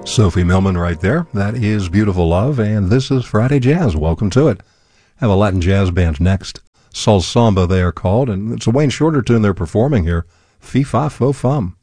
Sophie Millman right there. That is Beautiful Love, and this is Friday Jazz. Welcome to it. Have a Latin jazz band next. Soul Samba they are called, and it's a Wayne Shorter tune they're performing here. Fee Fa Fo Fum.